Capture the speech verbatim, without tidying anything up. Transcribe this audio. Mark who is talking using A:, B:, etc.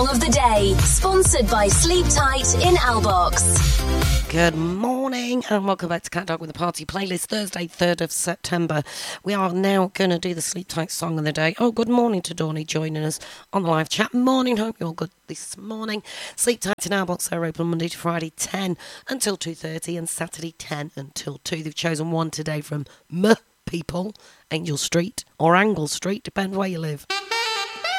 A: Of the day, sponsored by Sleep Tight in Albox.
B: Good morning and welcome back to Cat Dog with the Party playlist, Thursday, third of September. We are now going to do the Sleep Tight song of the day. Oh, good morning to Dawny joining us on the live chat. Morning, hope you're all good this morning. Sleep Tight in Albox are open Monday to Friday ten until two thirty and Saturday ten until two. They've chosen one today from M People, Angel Street or Angle Street, depends where you live.